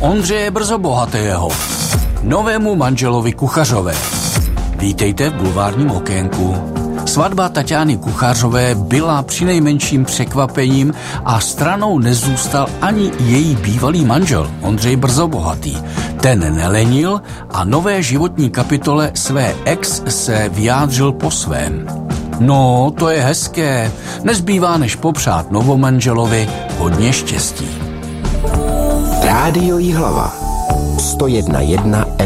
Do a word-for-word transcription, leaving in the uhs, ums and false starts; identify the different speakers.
Speaker 1: Ondřeje Brzobohatého, novému manželovi Kuchařové. Vítejte v bulvárním okénku. Svatba Taťány Kuchařové byla přinejmenším překvapením a stranou nezůstal ani její bývalý manžel Ondřej Brzobohatý. Ten nelenil a nové životní kapitole své ex se vyjádřil po svém. No, to je hezké. Nezbývá než popřát novomanželovi hodně štěstí.
Speaker 2: Rádio Jihlava sto jedna jedna